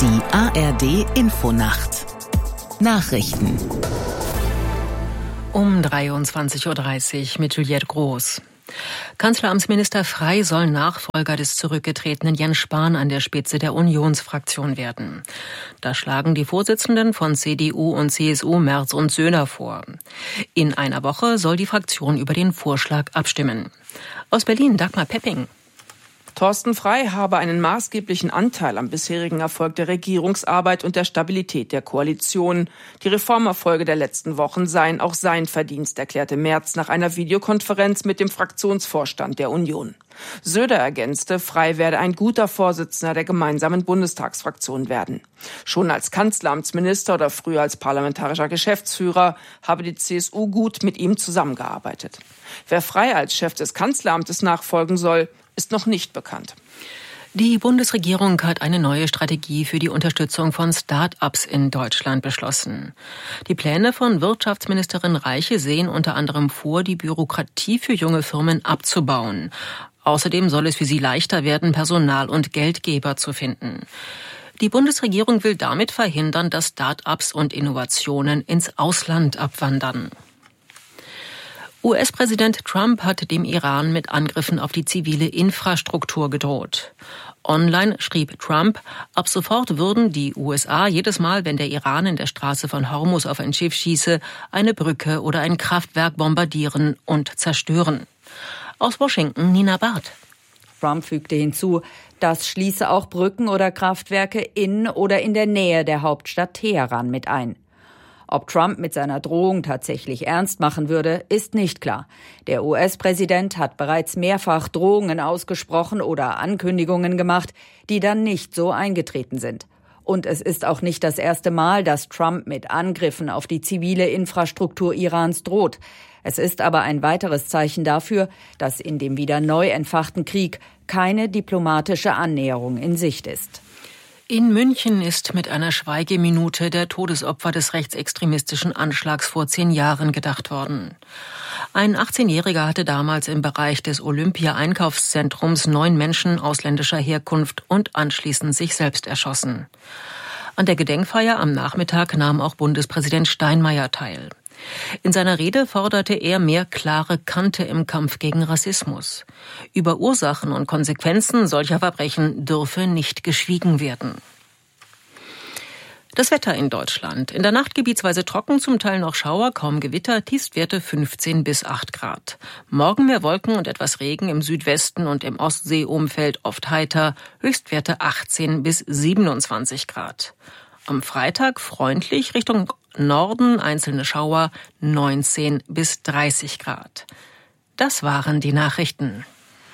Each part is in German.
Die ARD-Infonacht. Nachrichten. Um 23.30 Uhr mit Juliette Groß. Kanzleramtsminister Frey soll Nachfolger des zurückgetretenen Jens Spahn an der Spitze der Unionsfraktion werden. Das schlagen die Vorsitzenden von CDU und CSU Merz und Söder vor. In einer Woche soll die Fraktion über den Vorschlag abstimmen. Aus Berlin Dagmar Pepping. Thorsten Frey habe einen maßgeblichen Anteil am bisherigen Erfolg der Regierungsarbeit und der Stabilität der Koalition. Die Reformerfolge der letzten Wochen seien auch sein Verdienst, erklärte Merz nach einer Videokonferenz mit dem Fraktionsvorstand der Union. Söder ergänzte, Frey werde ein guter Vorsitzender der gemeinsamen Bundestagsfraktion werden. Schon als Kanzleramtsminister oder früher als parlamentarischer Geschäftsführer habe die CSU gut mit ihm zusammengearbeitet. Wer Frey als Chef des Kanzleramtes nachfolgen soll, ist noch nicht bekannt. Die Bundesregierung hat eine neue Strategie für die Unterstützung von Start-ups in Deutschland beschlossen. Die Pläne von Wirtschaftsministerin Reiche sehen unter anderem vor, die Bürokratie für junge Firmen abzubauen. Außerdem soll es für sie leichter werden, Personal und Geldgeber zu finden. Die Bundesregierung will damit verhindern, dass Start-ups und Innovationen ins Ausland abwandern. US-Präsident Trump hat dem Iran mit Angriffen auf die zivile Infrastruktur gedroht. Online schrieb Trump, ab sofort würden die USA jedes Mal, wenn der Iran in der Straße von Hormuz auf ein Schiff schieße, eine Brücke oder ein Kraftwerk bombardieren und zerstören. Aus Washington Nina Barth. Trump fügte hinzu, das schließe auch Brücken oder Kraftwerke in oder in der Nähe der Hauptstadt Teheran mit ein. Ob Trump mit seiner Drohung tatsächlich ernst machen würde, ist nicht klar. Der US-Präsident hat bereits mehrfach Drohungen ausgesprochen oder Ankündigungen gemacht, die dann nicht so eingetreten sind. Und es ist auch nicht das erste Mal, dass Trump mit Angriffen auf die zivile Infrastruktur Irans droht. Es ist aber ein weiteres Zeichen dafür, dass in dem wieder neu entfachten Krieg keine diplomatische Annäherung in Sicht ist. In München ist mit einer Schweigeminute der Todesopfer des rechtsextremistischen Anschlags vor 10 Jahren gedacht worden. Ein 18-Jähriger hatte damals im Bereich des Olympia-Einkaufszentrums 9 Menschen ausländischer Herkunft und anschließend sich selbst erschossen. An der Gedenkfeier am Nachmittag nahm auch Bundespräsident Steinmeier teil. In seiner Rede forderte er mehr klare Kante im Kampf gegen Rassismus. Über Ursachen und Konsequenzen solcher Verbrechen dürfe nicht geschwiegen werden. Das Wetter in Deutschland. In der Nacht gebietsweise trocken, zum Teil noch Schauer, kaum Gewitter, Tiefstwerte 15 bis 8 Grad. Morgen mehr Wolken und etwas Regen im Südwesten und im Ostseeumfeld oft heiter, Höchstwerte 18 bis 27 Grad. Am Freitag freundlich Richtung Norden, einzelne Schauer, 19 bis 30 Grad. Das waren die Nachrichten.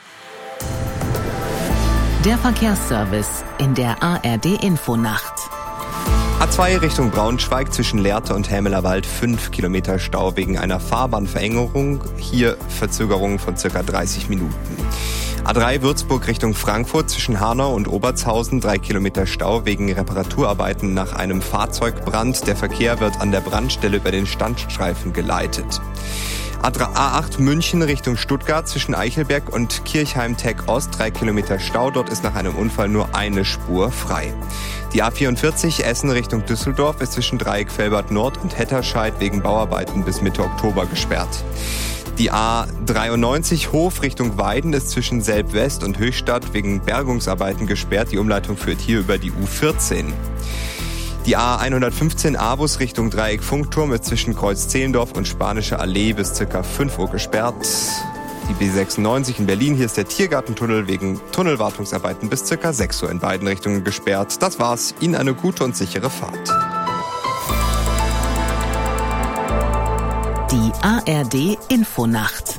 Der Verkehrsservice in der ARD-Infonacht. A2 Richtung Braunschweig zwischen Lehrte und Hämelerwald 5 Kilometer Stau wegen einer Fahrbahnverengerung. Hier Verzögerungen von ca. 30 Minuten. A3 Würzburg Richtung Frankfurt zwischen Hanau und Obertshausen 3 Kilometer Stau wegen Reparaturarbeiten nach einem Fahrzeugbrand. Der Verkehr wird an der Brandstelle über den Standstreifen geleitet. A8 München Richtung Stuttgart zwischen Eichelberg und Kirchheim-Teck Ost 3 Kilometer Stau. Dort ist nach einem Unfall nur eine Spur frei. Die A44 Essen Richtung Düsseldorf ist zwischen Dreieck Velbert Nord und Hetterscheid wegen Bauarbeiten bis Mitte Oktober gesperrt. Die A93 Hof Richtung Weiden ist zwischen Selb-West und Höchstadt wegen Bergungsarbeiten gesperrt. Die Umleitung führt hier über die U14. Die A115 Avus Richtung Dreieck Funkturm ist zwischen Kreuz Zehlendorf und Spanische Allee bis ca. 5 Uhr gesperrt. Die B96 in Berlin, hier ist der Tiergartentunnel wegen Tunnelwartungsarbeiten bis ca. 6 Uhr in beiden Richtungen gesperrt. Das war's. Ihnen eine gute und sichere Fahrt. Die ARD-Infonacht.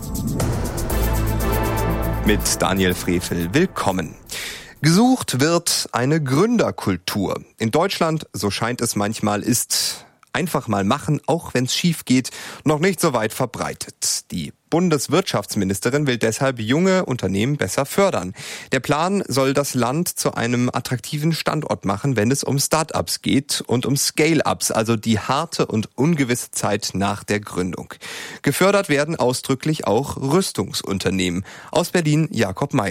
Mit Daniel Frevel. Willkommen. Gesucht wird eine Gründerkultur. In Deutschland, so scheint es manchmal, ist einfach mal machen, auch wenn es schief geht, noch nicht so weit verbreitet. Die Bundeswirtschaftsministerin will deshalb junge Unternehmen besser fördern. Der Plan soll das Land zu einem attraktiven Standort machen, wenn es um Start-ups geht und um Scale-ups, also die harte und ungewisse Zeit nach der Gründung. Gefördert werden ausdrücklich auch Rüstungsunternehmen. Aus Berlin Jakob Meyer.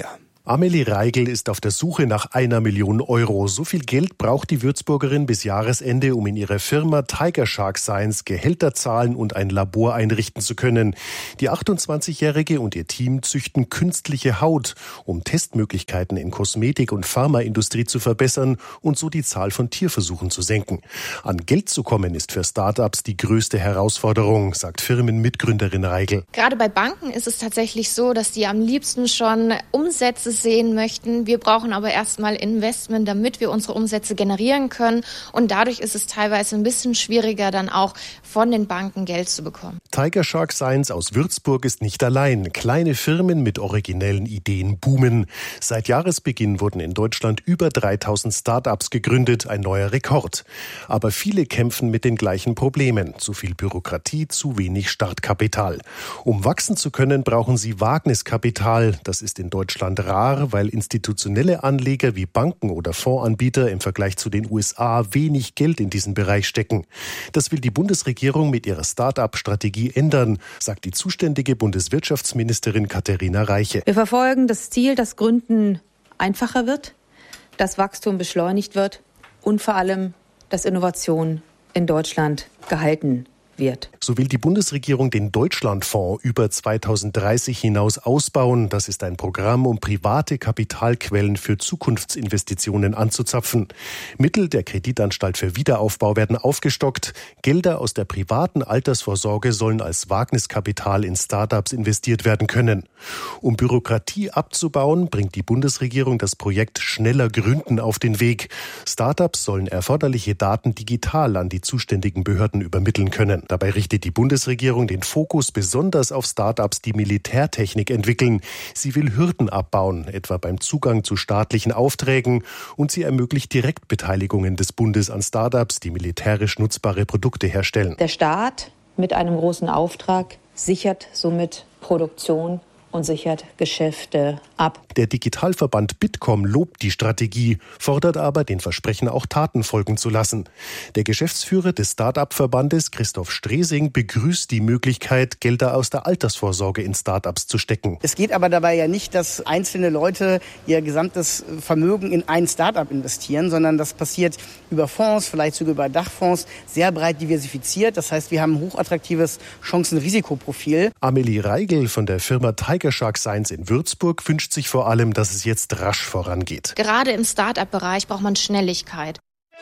Amelie Reigl ist auf der Suche nach 1 Million Euro. So viel Geld braucht die Würzburgerin bis Jahresende, um in ihrer Firma Tiger Shark Science Gehälter zahlen und ein Labor einrichten zu können. Die 28-Jährige und ihr Team züchten künstliche Haut, um Testmöglichkeiten in Kosmetik- und Pharmaindustrie zu verbessern und so die Zahl von Tierversuchen zu senken. An Geld zu kommen ist für Start-ups die größte Herausforderung, sagt Firmenmitgründerin Reigl. Gerade bei Banken ist es tatsächlich so, dass die am liebsten schon Umsätze sehen möchten. Wir brauchen aber erstmal Investment, damit wir unsere Umsätze generieren können. Und dadurch ist es teilweise ein bisschen schwieriger, dann auch von den Banken Geld zu bekommen. Tiger Shark Science aus Würzburg ist nicht allein. Kleine Firmen mit originellen Ideen boomen. Seit Jahresbeginn wurden in Deutschland über 3000 Start-ups gegründet, ein neuer Rekord. Aber viele kämpfen mit den gleichen Problemen. Zu viel Bürokratie, zu wenig Startkapital. Um wachsen zu können, brauchen sie Wagniskapital. Das ist in Deutschland rar, weil institutionelle Anleger wie Banken oder Fondsanbieter im Vergleich zu den USA wenig Geld in diesen Bereich stecken. Das will die Bundesregierung mit ihrer Start-up-Strategie ändern, sagt die zuständige Bundeswirtschaftsministerin Katharina Reiche. Wir verfolgen das Ziel, dass Gründen einfacher wird, dass Wachstum beschleunigt wird und vor allem, dass Innovation in Deutschland gehalten wird. So will die Bundesregierung den Deutschlandfonds über 2030 hinaus ausbauen. Das ist ein Programm, um private Kapitalquellen für Zukunftsinvestitionen anzuzapfen. Mittel der Kreditanstalt für Wiederaufbau werden aufgestockt. Gelder aus der privaten Altersvorsorge sollen als Wagniskapital in Start-ups investiert werden können. Um Bürokratie abzubauen, bringt die Bundesregierung das Projekt Schneller Gründen auf den Weg. Start-ups sollen erforderliche Daten digital an die zuständigen Behörden übermitteln können. Dabei richtet die Bundesregierung den Fokus besonders auf Start-ups, die Militärtechnik entwickeln. Sie will Hürden abbauen, etwa beim Zugang zu staatlichen Aufträgen, und sie ermöglicht Direktbeteiligungen des Bundes an Start-ups, die militärisch nutzbare Produkte herstellen. Der Staat mit einem großen Auftrag sichert somit Produktion und sichert Geschäfte ab. Der Digitalverband Bitkom lobt die Strategie, fordert aber, den Versprechen auch Taten folgen zu lassen. Der Geschäftsführer des Start-up-Verbandes, Christoph Stresing, begrüßt die Möglichkeit, Gelder aus der Altersvorsorge in Start-ups zu stecken. Es geht aber dabei ja nicht, dass einzelne Leute ihr gesamtes Vermögen in ein Start-up investieren, sondern das passiert über Fonds, vielleicht sogar über Dachfonds, sehr breit diversifiziert. Das heißt, wir haben ein hochattraktives Chancen-Risikoprofil. Amelie Reigl von der Firma Tiger Shark Science in Würzburg wünscht sich vor allem, dass es jetzt rasch vorangeht. Gerade im Start-up-Bereich braucht man Schnelligkeit.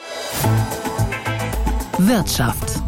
Wirtschaft.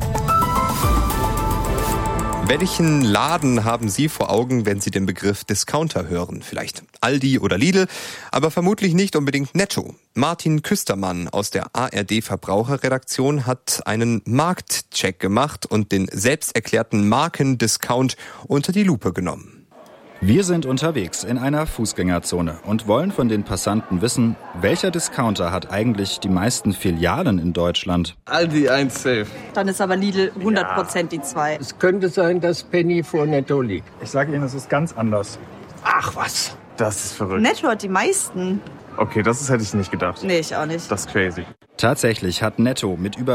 Welchen Laden haben Sie vor Augen, wenn Sie den Begriff Discounter hören? Vielleicht Aldi oder Lidl, aber vermutlich nicht unbedingt Netto. Martin Küstermann aus der ARD-Verbraucherredaktion hat einen Marktcheck gemacht und den selbsterklärten Markendiscount unter die Lupe genommen. Wir sind unterwegs in einer Fußgängerzone und wollen von den Passanten wissen, welcher Discounter hat eigentlich die meisten Filialen in Deutschland? Aldi 1 safe. Dann ist aber Lidl 100% die 2. Es könnte sein, dass Penny vor Netto liegt. Ich sage Ihnen, es ist ganz anders. Ach was, das ist verrückt. Netto hat die meisten. Okay, das hätte ich nicht gedacht. Nee, ich auch nicht. Das ist crazy. Tatsächlich hat Netto mit über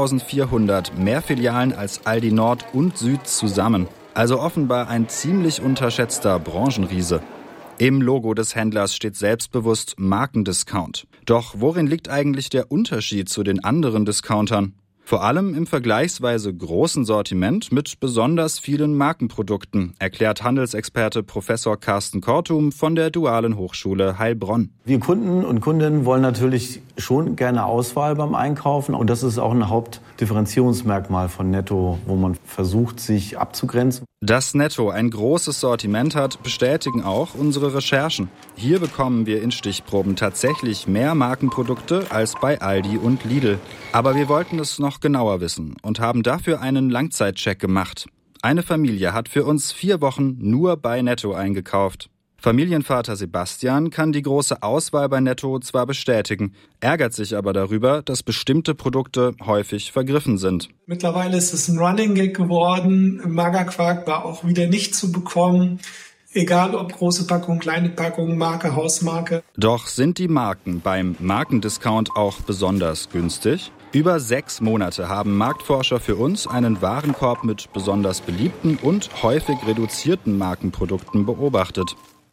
4.400 mehr Filialen als Aldi Nord und Süd zusammen. Also offenbar ein ziemlich unterschätzter Branchenriese. Im Logo des Händlers steht selbstbewusst Markendiscount. Doch worin liegt eigentlich der Unterschied zu den anderen Discountern? Vor allem im vergleichsweise großen Sortiment mit besonders vielen Markenprodukten, erklärt Handelsexperte Professor Carsten Kortum von der Dualen Hochschule Heilbronn. Wir Kunden und Kundinnen wollen natürlich schon gerne Auswahl beim Einkaufen. Und das ist auch ein Hauptdifferenzierungsmerkmal von Netto, wo man versucht, sich abzugrenzen. Dass Netto ein großes Sortiment hat, bestätigen auch unsere Recherchen. Hier bekommen wir in Stichproben tatsächlich mehr Markenprodukte als bei Aldi und Lidl. Aber wir wollten es noch genauer wissen und haben dafür einen Langzeitcheck gemacht. Eine Familie hat für uns 4 Wochen nur bei Netto eingekauft. Familienvater Sebastian kann die große Auswahl bei Netto zwar bestätigen, ärgert sich aber darüber, dass bestimmte Produkte häufig vergriffen sind. Mittlerweile ist es ein Running Gag geworden. Magerquark war auch wieder nicht zu bekommen. Egal ob große Packung, kleine Packung, Marke, Hausmarke. Doch sind die Marken beim Markendiscount auch besonders günstig? Über 6 Monate haben Marktforscher für uns einen Warenkorb mit besonders beliebten und häufig reduzierten Markenprodukten beobachtet.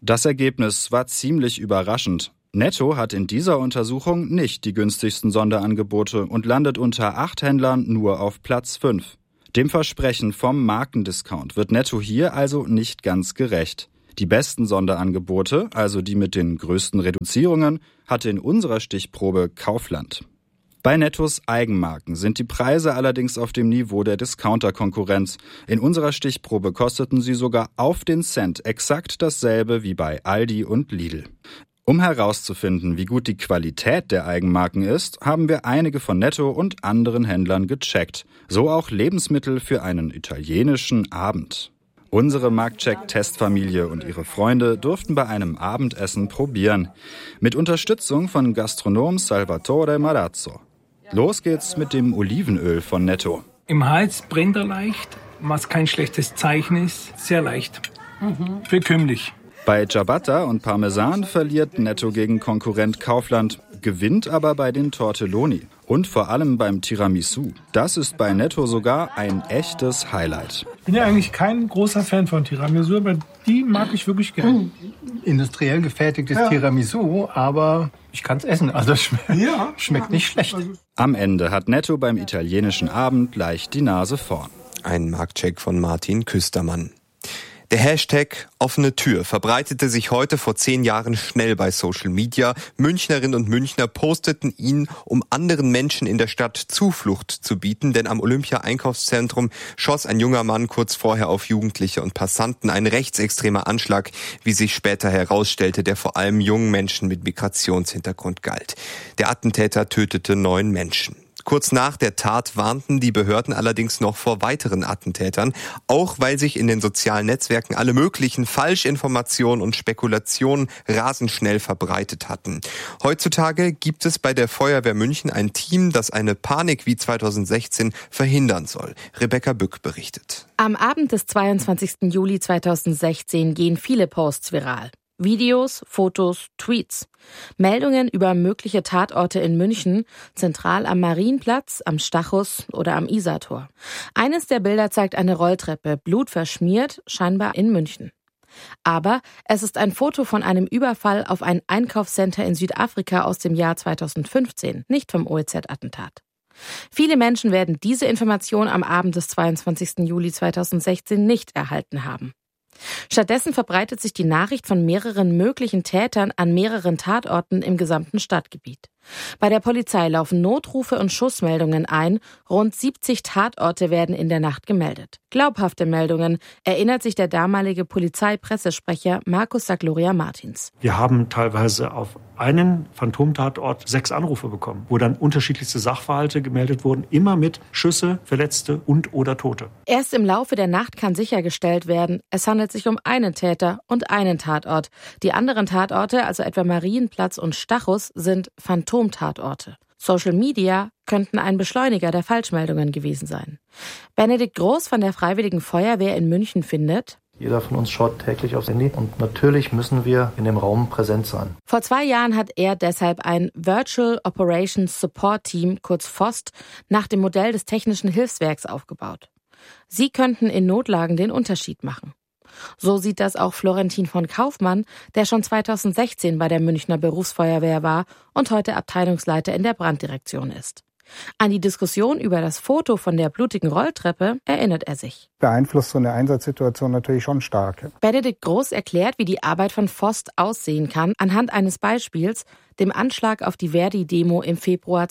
Das Ergebnis war ziemlich überraschend. Netto hat in dieser Untersuchung nicht die günstigsten Sonderangebote und landet unter 8 Händlern nur auf Platz 5. Dem Versprechen vom Markendiscount wird Netto hier also nicht ganz gerecht. Die besten Sonderangebote, also die mit den größten Reduzierungen, hatte in unserer Stichprobe Kaufland. Bei Nettos Eigenmarken sind die Preise allerdings auf dem Niveau der Discounter-Konkurrenz. In unserer Stichprobe kosteten sie sogar auf den Cent exakt dasselbe wie bei Aldi und Lidl. Um herauszufinden, wie gut die Qualität der Eigenmarken ist, haben wir einige von Netto und anderen Händlern gecheckt. So auch Lebensmittel für einen italienischen Abend. Unsere Marktcheck-Testfamilie und ihre Freunde durften bei einem Abendessen probieren. Mit Unterstützung von Gastronom Salvatore Marazzo. Los geht's mit dem Olivenöl von Netto. Im Hals brennt er leicht, was kein schlechtes Zeichen ist. Sehr leicht. Bekömmlich. Bei Ciabatta und Parmesan verliert Netto gegen Konkurrent Kaufland, gewinnt aber bei den Tortelloni. Und vor allem beim Tiramisu. Das ist bei Netto sogar ein echtes Highlight. Ich bin ja eigentlich kein großer Fan von Tiramisu, aber die mag ich wirklich gerne. Industriell gefertigtes Tiramisu, aber ich kann es essen. Also schmeckt nicht schlecht. Am Ende hat Netto beim italienischen Abend leicht die Nase vorn. Ein Marktcheck von Martin Küstermann. Der Hashtag offene Tür verbreitete sich heute vor 10 Jahren schnell bei Social Media. Münchnerinnen und Münchner posteten ihn, um anderen Menschen in der Stadt Zuflucht zu bieten, denn am Olympia-Einkaufszentrum schoss ein junger Mann kurz vorher auf Jugendliche und Passanten. Ein rechtsextremer Anschlag, wie sich später herausstellte, der vor allem jungen Menschen mit Migrationshintergrund galt. Der Attentäter tötete 9 Menschen. Kurz nach der Tat warnten die Behörden allerdings noch vor weiteren Attentätern, auch weil sich in den sozialen Netzwerken alle möglichen Falschinformationen und Spekulationen rasend schnell verbreitet hatten. Heutzutage gibt es bei der Feuerwehr München ein Team, das eine Panik wie 2016 verhindern soll. Rebecca Bück berichtet. Am Abend des 22. Juli 2016 gehen viele Posts viral. Videos, Fotos, Tweets. Meldungen über mögliche Tatorte in München, zentral am Marienplatz, am Stachus oder am Isartor. Eines der Bilder zeigt eine Rolltreppe, blutverschmiert, scheinbar in München. Aber es ist ein Foto von einem Überfall auf ein Einkaufscenter in Südafrika aus dem Jahr 2015, nicht vom OEZ-Attentat. Viele Menschen werden diese Information am Abend des 22. Juli 2016 nicht erhalten haben. Stattdessen verbreitet sich die Nachricht von mehreren möglichen Tätern an mehreren Tatorten im gesamten Stadtgebiet. Bei der Polizei laufen Notrufe und Schussmeldungen ein. Rund 70 Tatorte werden in der Nacht gemeldet. Glaubhafte Meldungen, erinnert sich der damalige Polizeipressesprecher Markus Sagloria Martins. Wir haben teilweise auf einen Phantomtatort 6 Anrufe bekommen, wo dann unterschiedlichste Sachverhalte gemeldet wurden, immer mit Schüsse, Verletzte und oder Tote. Erst im Laufe der Nacht kann sichergestellt werden, es handelt sich um einen Täter und einen Tatort. Die anderen Tatorte, also etwa Marienplatz und Stachus, sind Phantomtatorte. Social Media könnten ein Beschleuniger der Falschmeldungen gewesen sein. Benedikt Groß von der Freiwilligen Feuerwehr in München findet: Jeder von uns schaut täglich aufs Handy und natürlich müssen wir in dem Raum präsent sein. Vor 2 Jahren hat er deshalb ein Virtual Operations Support Team, kurz VOST, nach dem Modell des Technischen Hilfswerks aufgebaut. Sie könnten in Notlagen den Unterschied machen. So sieht das auch Florentin von Kaufmann, der schon 2016 bei der Münchner Berufsfeuerwehr war und heute Abteilungsleiter in der Branddirektion ist. An die Diskussion über das Foto von der blutigen Rolltreppe erinnert er sich. Beeinflusst so eine Einsatzsituation natürlich schon stark. Benedikt Groß erklärt, wie die Arbeit von VOST aussehen kann, anhand eines Beispiels, dem Anschlag auf die Verdi-Demo im Februar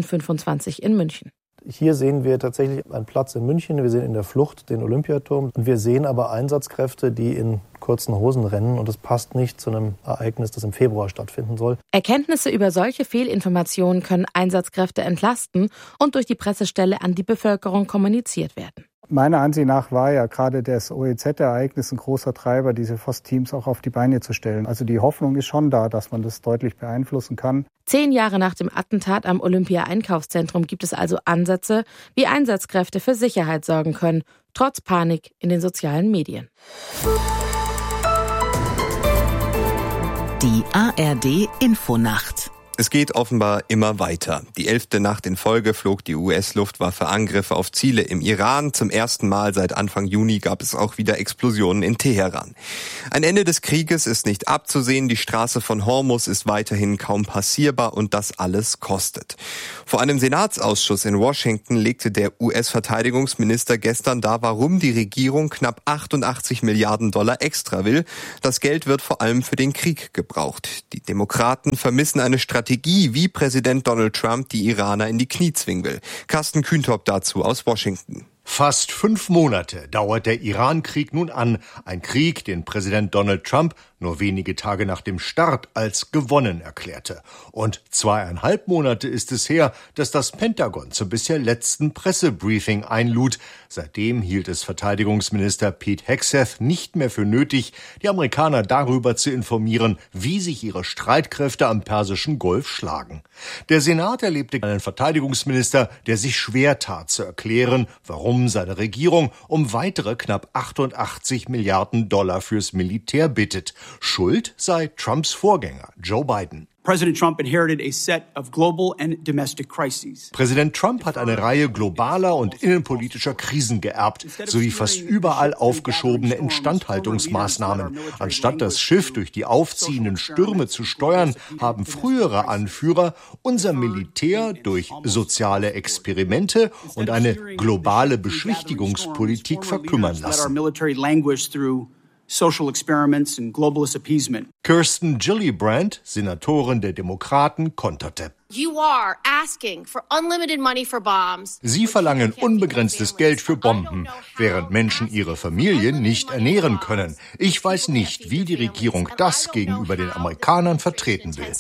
2025 in München. Hier sehen wir tatsächlich einen Platz in München, wir sehen in der Flucht den Olympiaturm und wir sehen aber Einsatzkräfte, die in kurzen Hosen rennen und es passt nicht zu einem Ereignis, das im Februar stattfinden soll. Erkenntnisse über solche Fehlinformationen können Einsatzkräfte entlasten und durch die Pressestelle an die Bevölkerung kommuniziert werden. Meiner Ansicht nach war ja gerade das OEZ-Ereignis ein großer Treiber, diese VOST-Teams auch auf die Beine zu stellen. Also die Hoffnung ist schon da, dass man das deutlich beeinflussen kann. 10 Jahre nach dem Attentat am Olympia-Einkaufszentrum gibt es also Ansätze, wie Einsatzkräfte für Sicherheit sorgen können, trotz Panik in den sozialen Medien. Die ARD Infonacht Es geht offenbar immer weiter. Die 11. Nacht in Folge flog die US-Luftwaffe Angriffe auf Ziele im Iran. Zum ersten Mal seit Anfang Juni gab es auch wieder Explosionen in Teheran. Ein Ende des Krieges ist nicht abzusehen. Die Straße von Hormuz ist weiterhin kaum passierbar und das alles kostet. Vor einem Senatsausschuss in Washington legte der US-Verteidigungsminister gestern dar, warum die Regierung knapp 88 Milliarden Dollar extra will. Das Geld wird vor allem für den Krieg gebraucht. Die Demokraten vermissen eine Strategie, wie Präsident Donald Trump die Iraner in die Knie zwingen will. Carsten Kühntop dazu aus Washington. Fast 5 Monate dauert der Iran-Krieg nun an. Ein Krieg, den Präsident Donald Trump nur wenige Tage nach dem Start als gewonnen erklärte. Und 2,5 Monate ist es her, dass das Pentagon zum bisher letzten Pressebriefing einlud. Seitdem hielt es Verteidigungsminister Pete Hegseth nicht mehr für nötig, die Amerikaner darüber zu informieren, wie sich ihre Streitkräfte am Persischen Golf schlagen. Der Senat erlebte einen Verteidigungsminister, der sich schwer tat zu erklären, warum seine Regierung um weitere knapp 88 Milliarden Dollar fürs Militär bittet. Schuld sei Trumps Vorgänger, Joe Biden. President Trump inherited a set of global and domestic crises. Präsident Trump hat eine Reihe globaler und innenpolitischer Krisen geerbt, sowie fast überall aufgeschobene Instandhaltungsmaßnahmen. Anstatt das Schiff durch die aufziehenden Stürme zu steuern, haben frühere Anführer unser Militär durch soziale Experimente und eine globale Beschwichtigungspolitik verkümmern lassen. Social experiments and globalist appeasement. Kirsten Gillibrand, Senatorin der Demokraten, konterte. Sie verlangen unbegrenztes Geld für Bomben, während Menschen ihre Familien nicht ernähren können. Ich weiß nicht, wie die Regierung das gegenüber den Amerikanern vertreten will.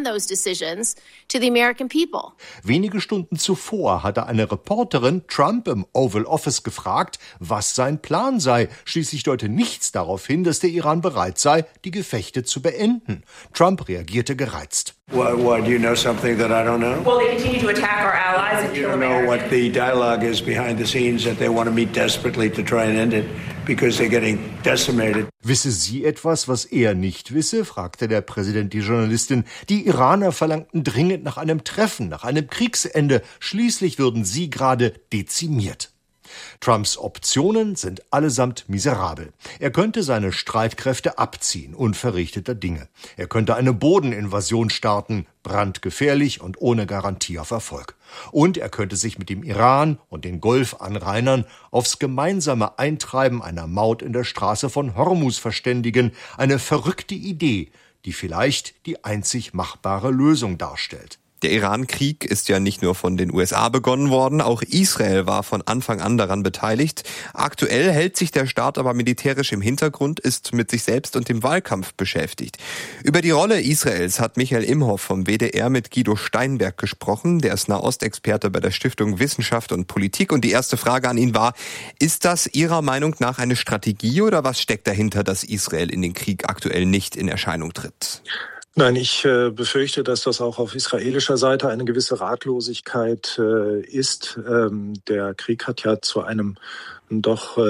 Wenige Stunden zuvor hatte eine Reporterin Trump im Oval Office gefragt, was sein Plan sei. Schließlich deute nichts darauf hin, dass der Iran bereit sei, die Gefechte zu beenden. Trump reagierte gereizt. Why do you know something that I don't know? Well, they continue to attack our allies and kill Americans. You know what the dialogue is behind the scenes, that they want to meet desperately to try and end it because they're getting decimated. Wisse sie etwas, was er nicht wisse? Fragte der Präsident die Journalistin. Die Iraner verlangten dringend nach einem Treffen, nach einem Kriegsende. Schließlich würden sie gerade dezimiert. Trumps Optionen sind allesamt miserabel. Er könnte seine Streitkräfte abziehen, unverrichteter Dinge. Er könnte eine Bodeninvasion starten, brandgefährlich und ohne Garantie auf Erfolg. Und er könnte sich mit dem Iran und den Golfanrainern aufs gemeinsame Eintreiben einer Maut in der Straße von Hormuz verständigen. Eine verrückte Idee, die vielleicht die einzig machbare Lösung darstellt. Der Iran-Krieg ist ja nicht nur von den USA begonnen worden, auch Israel war von Anfang an daran beteiligt. Aktuell hält sich der Staat aber militärisch im Hintergrund, ist mit sich selbst und dem Wahlkampf beschäftigt. Über die Rolle Israels hat Michael Imhoff vom WDR mit Guido Steinberg gesprochen. Der ist Nahostexperte bei der Stiftung Wissenschaft und Politik. Und die erste Frage an ihn war, ist das Ihrer Meinung nach eine Strategie oder was steckt dahinter, dass Israel in den Krieg aktuell nicht in Erscheinung tritt? Nein, ich befürchte, dass das auch auf israelischer Seite eine gewisse Ratlosigkeit ist. Der Krieg hat ja zu einem doch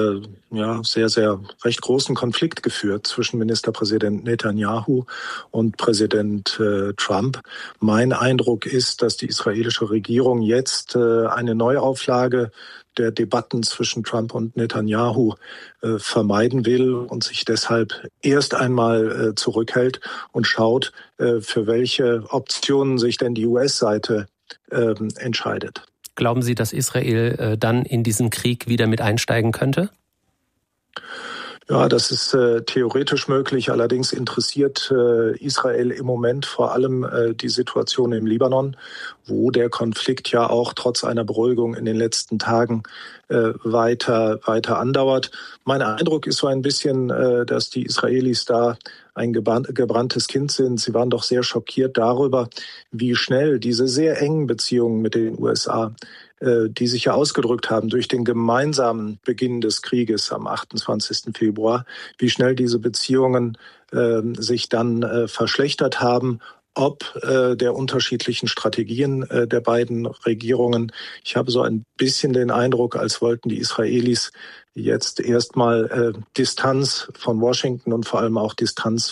sehr, sehr recht großen Konflikt geführt zwischen Ministerpräsident Netanyahu und Präsident Trump. Mein Eindruck ist, dass die israelische Regierung jetzt eine Neuauflage der Debatten zwischen Trump und Netanyahu vermeiden will und sich deshalb erst einmal zurückhält und schaut, für welche Optionen sich denn die US-Seite entscheidet. Glauben Sie, dass Israel dann in diesen Krieg wieder mit einsteigen könnte? Ja, das ist theoretisch möglich. Allerdings interessiert Israel im Moment vor allem die Situation im Libanon, wo der Konflikt ja auch trotz einer Beruhigung in den letzten Tagen weiter andauert. Mein Eindruck ist so ein bisschen, dass die Israelis da ein gebranntes Kind sind. Sie waren doch sehr schockiert darüber, wie schnell diese sehr engen Beziehungen mit den USA, die sich ja ausgedrückt haben durch den gemeinsamen Beginn des Krieges am 28. Februar, wie schnell diese Beziehungen sich dann verschlechtert haben, ob der unterschiedlichen Strategien der beiden Regierungen. Ich habe so ein bisschen den Eindruck, als wollten die Israelis jetzt erstmal Distanz von Washington und vor allem auch Distanz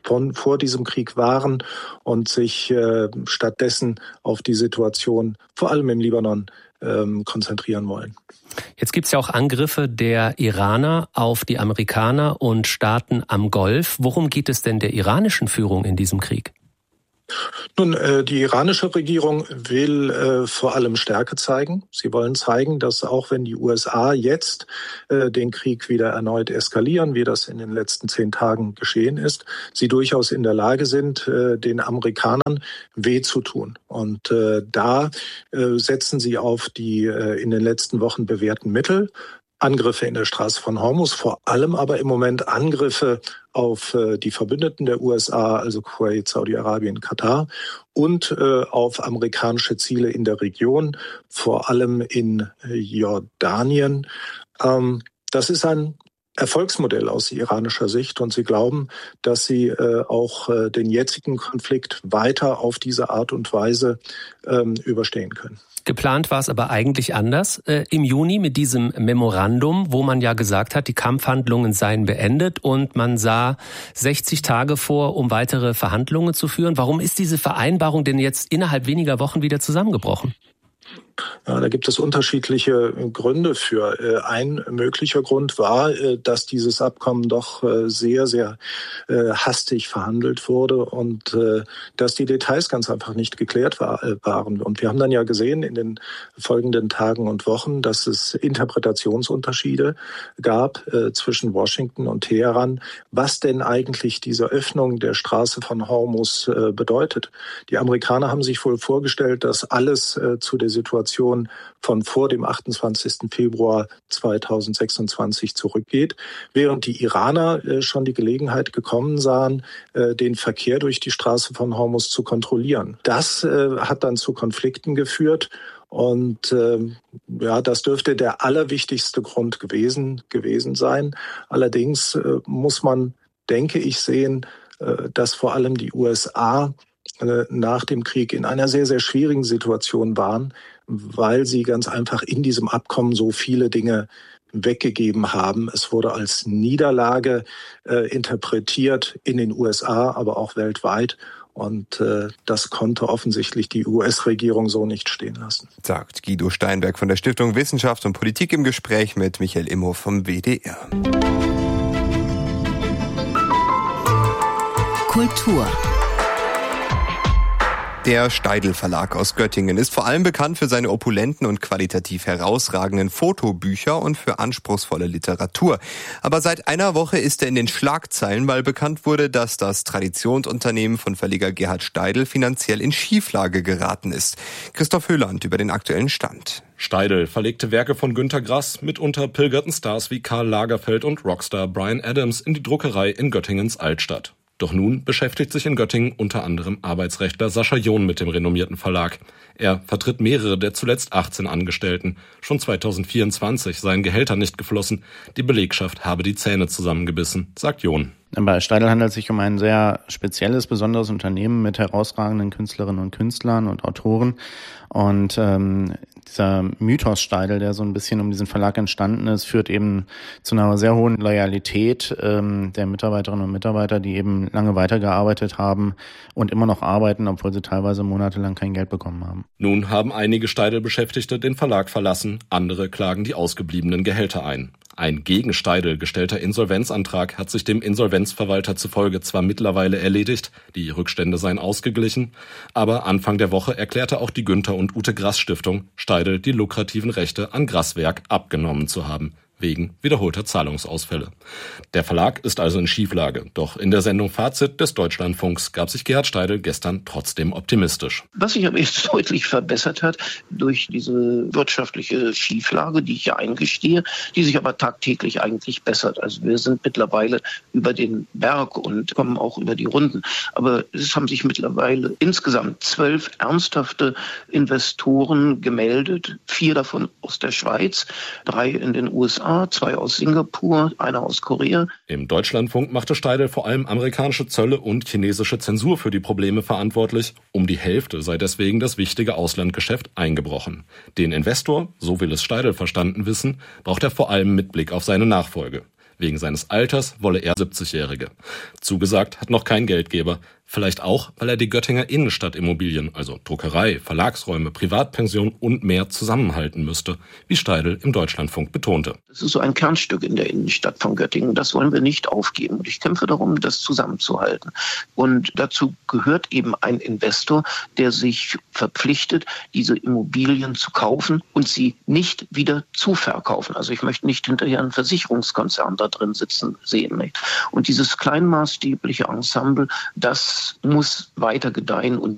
vor diesem Krieg waren und sich stattdessen auf die Situation vor allem im Libanon konzentrieren wollen. Jetzt gibt es ja auch Angriffe der Iraner auf die Amerikaner und Staaten am Golf. Worum geht es denn der iranischen Führung in diesem Krieg? Nun, die iranische Regierung will vor allem Stärke zeigen. Sie wollen zeigen, dass auch wenn die USA jetzt den Krieg wieder erneut eskalieren, wie das in den letzten 10 Tagen geschehen ist, sie durchaus in der Lage sind, den Amerikanern weh zu tun. Und da setzen sie auf die in den letzten Wochen bewährten Mittel. Angriffe in der Straße von Hormuz, vor allem aber im Moment Angriffe auf die Verbündeten der USA, also Kuwait, Saudi-Arabien, Katar und auf amerikanische Ziele in der Region, vor allem in Jordanien. Das ist ein Erfolgsmodell aus iranischer Sicht und sie glauben, dass sie auch den jetzigen Konflikt weiter auf diese Art und Weise überstehen können. Geplant war es aber eigentlich anders. Im Juni mit diesem Memorandum, wo man ja gesagt hat, die Kampfhandlungen seien beendet und man sah 60 Tage vor, um weitere Verhandlungen zu führen. Warum ist diese Vereinbarung denn jetzt innerhalb weniger Wochen wieder zusammengebrochen? Ja, da gibt es unterschiedliche Gründe für. Ein möglicher Grund war, dass dieses Abkommen doch sehr, sehr hastig verhandelt wurde und dass die Details ganz einfach nicht geklärt waren. Und wir haben dann ja gesehen in den folgenden Tagen und Wochen, dass es Interpretationsunterschiede gab zwischen Washington und Teheran, was denn eigentlich diese Öffnung der Straße von Hormuz bedeutet. Die Amerikaner haben sich wohl vorgestellt, dass alles zu der Situation von vor dem 28. Februar 2026 zurückgeht, während die Iraner schon die Gelegenheit gekommen sahen, den Verkehr durch die Straße von Hormuz zu kontrollieren. Das hat dann zu Konflikten geführt. Und das dürfte der allerwichtigste Grund gewesen sein. Allerdings muss man, denke ich, sehen, dass vor allem die USA nach dem Krieg in einer sehr, sehr schwierigen Situation waren, weil sie ganz einfach in diesem Abkommen so viele Dinge weggegeben haben. Es wurde als Niederlage interpretiert in den USA, aber auch weltweit. Und das konnte offensichtlich die US-Regierung so nicht stehen lassen. Sagt Guido Steinberg von der Stiftung Wissenschaft und Politik im Gespräch mit Michael Imhof vom WDR. Kultur. Der Steidl Verlag aus Göttingen ist vor allem bekannt für seine opulenten und qualitativ herausragenden Fotobücher und für anspruchsvolle Literatur. Aber seit einer Woche ist er in den Schlagzeilen, weil bekannt wurde, dass das Traditionsunternehmen von Verleger Gerhard Steidl finanziell in Schieflage geraten ist. Christoph Höhland über den aktuellen Stand. Steidl verlegte Werke von Günter Grass, mitunter pilgerten Stars wie Karl Lagerfeld und Rockstar Bryan Adams in die Druckerei in Göttingens Altstadt. Doch nun beschäftigt sich in Göttingen unter anderem Arbeitsrechtler Sascha John mit dem renommierten Verlag. Er vertritt mehrere der zuletzt 18 Angestellten. Schon 2024 seien Gehälter nicht geflossen. Die Belegschaft habe die Zähne zusammengebissen, sagt John. Bei Steidl handelt es sich um ein sehr spezielles, besonderes Unternehmen mit herausragenden Künstlerinnen und Künstlern und Autoren. Und dieser Mythos Steidl, der so ein bisschen um diesen Verlag entstanden ist, führt eben zu einer sehr hohen Loyalität der Mitarbeiterinnen und Mitarbeiter, die eben lange weitergearbeitet haben und immer noch arbeiten, obwohl sie teilweise monatelang kein Geld bekommen haben. Nun haben einige Steidl-Beschäftigte den Verlag verlassen, andere klagen die ausgebliebenen Gehälter ein. Ein gegen Steidl gestellter Insolvenzantrag hat sich dem Insolvenzverwalter zufolge zwar mittlerweile erledigt, die Rückstände seien ausgeglichen, aber Anfang der Woche erklärte auch die Günther und Ute Grass Stiftung, Steidl die lukrativen Rechte an Grasswerk abgenommen zu haben, wegen wiederholter Zahlungsausfälle. Der Verlag ist also in Schieflage. Doch in der Sendung Fazit des Deutschlandfunks gab sich Gerhard Steidl gestern trotzdem optimistisch. Was sich aber jetzt deutlich verbessert hat durch diese wirtschaftliche Schieflage, die ich ja eingestehe, die sich aber tagtäglich eigentlich bessert. Also wir sind mittlerweile über den Berg und kommen auch über die Runden. Aber es haben sich mittlerweile insgesamt 12 ernsthafte Investoren gemeldet, 4 davon aus der Schweiz, 3 in den USA, 2 aus Singapur, einer aus Korea. Im Deutschlandfunk machte Steidl vor allem amerikanische Zölle und chinesische Zensur für die Probleme verantwortlich. Um die Hälfte sei deswegen das wichtige Auslandgeschäft eingebrochen. Den Investor, so will es Steidl verstanden wissen, braucht er vor allem mit Blick auf seine Nachfolge. Wegen seines Alters wolle er 70-Jährige. Zugesagt hat noch kein Geldgeber. Vielleicht auch, weil er die Göttinger Innenstadtimmobilien, also Druckerei, Verlagsräume, Privatpension und mehr zusammenhalten müsste, wie Steidl im Deutschlandfunk betonte. Das ist so ein Kernstück in der Innenstadt von Göttingen. Das wollen wir nicht aufgeben. Und ich kämpfe darum, das zusammenzuhalten. Und dazu gehört eben ein Investor, der sich verpflichtet, diese Immobilien zu kaufen und sie nicht wieder zu verkaufen. Also ich möchte nicht hinterher einen Versicherungskonzern da drin sitzen sehen. Nicht? Und dieses kleinmaßstäbliche Ensemble, das muss weiter gedeihen und